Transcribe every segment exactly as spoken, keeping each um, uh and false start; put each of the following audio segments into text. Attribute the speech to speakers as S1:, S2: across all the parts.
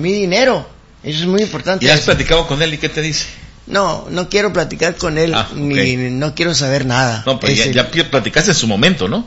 S1: mi dinero. Eso es muy importante.
S2: ¿Y has
S1: eso.
S2: platicado con él y qué te dice?
S1: No, no quiero platicar con él,
S2: ah,
S1: ni
S2: okay.
S1: no quiero saber nada.
S2: No, pero ya,
S1: el...
S2: ya platicaste en su momento, ¿no?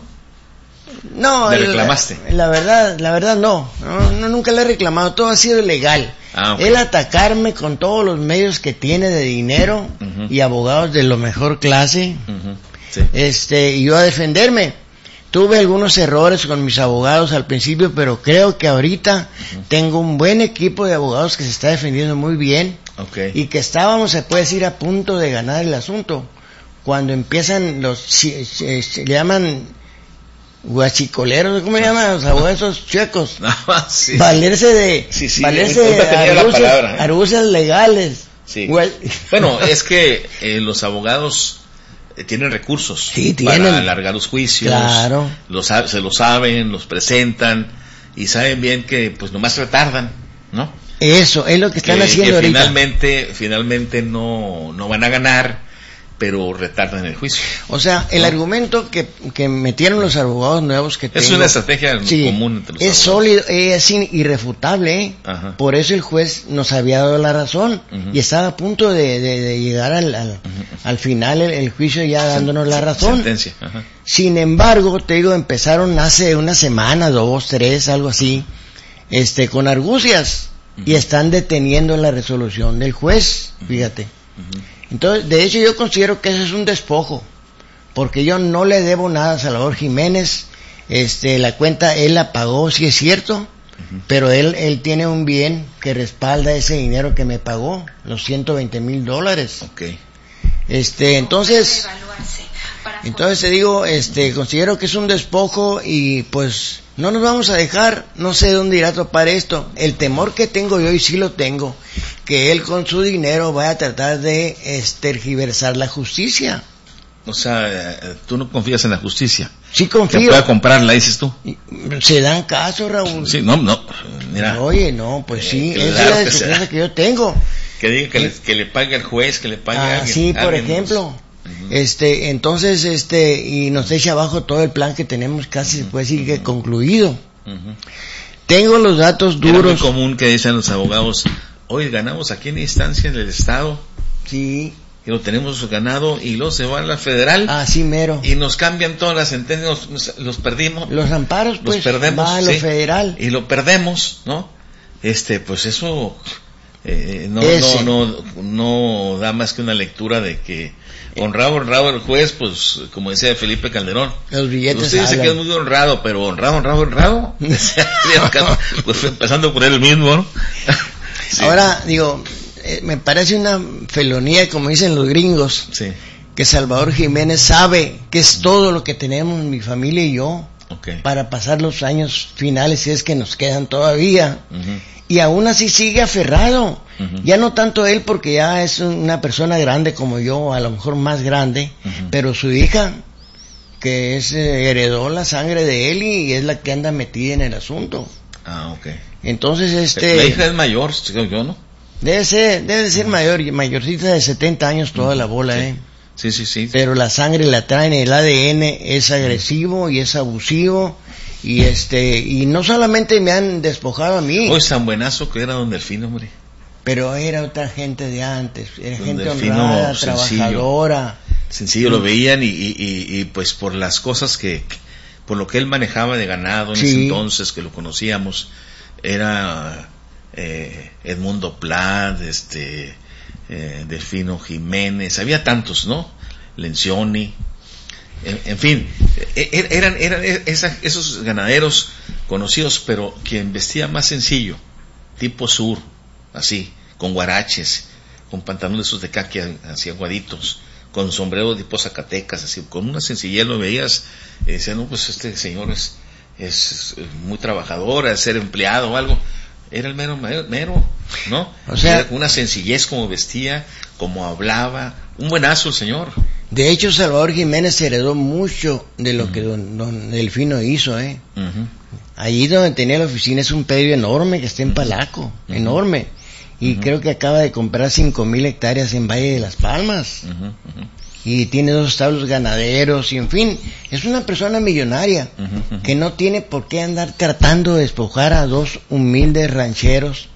S1: No,
S2: ¿Le reclamaste?
S1: La, la verdad, la verdad no. no, no, nunca le he reclamado, todo ha sido legal.
S2: Ah, okay.
S1: Él atacarme con todos los medios que tiene de dinero uh-huh. y abogados de lo mejor clase, uh-huh. sí. este, y yo a defenderme. Tuve algunos errores con mis abogados al principio, pero creo que ahorita uh-huh. tengo un buen equipo de abogados que se está defendiendo muy bien,
S2: okay.
S1: y que estábamos, se puede decir, a punto de ganar el asunto. Cuando empiezan los, se, se, se le llaman guachicoleros, ¿cómo se llaman los abogados chuecos?
S2: No, sí.
S1: Valerse de,
S2: sí, sí.
S1: valerse de argucias,
S2: palabra, ¿eh?
S1: argucias legales.
S2: Sí. Bueno, es que eh, los abogados eh, tienen recursos
S1: sí, tienen.
S2: para alargar los juicios,
S1: claro.
S2: los, se lo saben, los presentan y saben bien que pues nomás retardan, ¿no?
S1: Eso es lo que están
S2: que,
S1: haciendo
S2: que
S1: ahorita.
S2: Finalmente, finalmente no, no van a ganar, pero retardan el juicio.
S1: O sea, el ¿no? argumento que, que metieron los abogados nuevos que tengo,
S2: es una estrategia sí, común entre los
S1: es
S2: abogados.
S1: sólido, es irrefutable, ¿eh?
S2: Ajá.
S1: Por eso el juez nos había dado la razón uh-huh. y estaba a punto de, de, de llegar al, al, uh-huh. al final el, el juicio ya dándonos la razón.
S2: Sentencia. Ajá.
S1: Sin embargo, te digo, empezaron hace una semana, dos, tres, algo así, este, con argucias uh-huh. y están deteniendo la resolución del juez, uh-huh. fíjate. Uh-huh. Entonces, de hecho yo considero que eso es un despojo, porque yo no le debo nada a Salvador Jiménez, este, la cuenta él la pagó, sí es cierto, uh-huh. pero él, él tiene un bien que respalda ese dinero que me pagó, los ciento veinte mil dólares.
S2: Okay.
S1: Este, entonces, entonces te digo, este, considero que es un despojo y pues no nos vamos a dejar, no sé dónde irá a topar esto. El temor que tengo yo, y sí lo tengo, que él con su dinero vaya a tratar de tergiversar la justicia.
S2: O sea, tú no confías en la justicia.
S1: Sí confío.
S2: Que pueda comprarla, dices tú.
S1: Se dan caso, Raúl.
S2: Sí, no, no, mira.
S1: Oye, no, pues
S2: eh,
S1: sí,
S2: claro
S1: esa es la
S2: que
S1: desconfianza
S2: sea.
S1: que yo tengo.
S2: Que diga que, le, que le pague el juez, que le pague
S1: ah,
S2: a alguien.
S1: Sí, por
S2: alguien
S1: ejemplo.
S2: Nos... Uh-huh.
S1: Este, entonces, este, y nos echa abajo todo el plan que tenemos casi, uh-huh. se puede decir uh-huh. que concluido. Uh-huh. Tengo los datos duros.
S2: Era muy común que dicen los abogados, hoy ganamos aquí en instancia en el Estado.
S1: Sí.
S2: Y lo tenemos ganado y luego se va a la federal.
S1: Ah, sí, mero.
S2: Y nos cambian todas las sentencias, los, los perdimos.
S1: Los amparos, pues,
S2: los perdemos,
S1: va a lo
S2: sí,
S1: federal.
S2: Y lo perdemos, ¿no? Este, pues eso eh, no, no, no, no da más que una lectura de que honrado, honrado el juez, pues, como decía Felipe Calderón.
S1: Los billetes
S2: Usted dice
S1: hablan.
S2: que es muy honrado, pero honrado, honrado, honrado. Pues empezando por él mismo, ¿no?
S1: Sí. Ahora, digo, eh, me parece una felonía, como dicen los gringos,
S2: sí.
S1: que Salvador Jiménez sabe que es todo lo que tenemos mi familia y yo,
S2: okay.
S1: para pasar los años finales, si es que nos quedan todavía. Uh-huh. Y aún así sigue aferrado. Uh-huh. Ya no tanto él, porque ya es una persona grande como yo, a lo mejor más grande, uh-huh. pero su hija, que es eh, heredó la sangre de él y es la que anda metida en el asunto.
S2: Ah, okay.
S1: Entonces, este...
S2: La hija es mayor, yo, ¿no?
S1: Debe ser, debe ser uh-huh. mayor, mayorcita de setenta años toda uh-huh. la bola,
S2: sí.
S1: eh.
S2: Sí, sí, sí.
S1: Pero la sangre la traen, el A D N es agresivo y es abusivo. Y este, y no solamente me han despojado a mí.
S2: Hoy San Buenazo que era don Delfino, hombre.
S1: Pero era otra gente de antes, era
S2: don
S1: gente
S2: Delfino,
S1: honrada,
S2: sencillo,
S1: trabajadora.
S2: Sencillo, lo veían y, y, y, y pues por las cosas que, por lo que él manejaba de ganado en sí. ese entonces, que lo conocíamos, era eh, Edmundo Plat, este, eh, Delfino Jiménez, había tantos, ¿no? Lencioni. En, en fin, eran, eran esa, esos ganaderos conocidos, pero quien vestía más sencillo, tipo sur, así, con guaraches, con pantalones esos de caqui así aguaditos, con sombrero tipo Zacatecas, así, con una sencillez lo veías, y decían, no, pues este señor es, es muy trabajador, es ser empleado o algo. Era el mero, mero, mero, ¿no?
S1: O sea,
S2: era una sencillez como vestía, como hablaba, un buenazo el señor.
S1: De hecho, Salvador Jiménez heredó mucho de lo uh-huh. que don, don Delfino hizo, ¿eh? Uh-huh. Allí donde tenía la oficina es un predio enorme que está en Palaco, uh-huh. enorme. Y uh-huh. creo que acaba de comprar cinco mil hectáreas en Valle de las Palmas. Uh-huh. Uh-huh. Y tiene dos establos ganaderos, y en fin, es una persona millonaria, uh-huh. Uh-huh. que no tiene por qué andar tratando de despojar a dos humildes rancheros